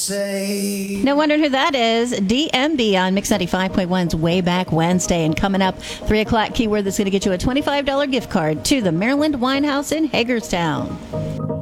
say. No wonder who that is. DMB on Mix 95.1's Way Back Wednesday. And coming up, 3 o'clock keyword that's going to get you a $25 gift card to the Maryland Wine House in Hagerstown.